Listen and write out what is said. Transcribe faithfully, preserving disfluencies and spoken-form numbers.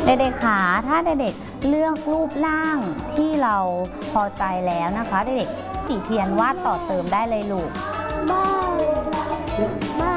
เด็กๆขาถ้าเด็กๆเลือกรูปร่างที่เราพอใจแล้วนะคะเด็กๆสีเทียนวาดต่อเติมได้เลยลูกบ้าบ้า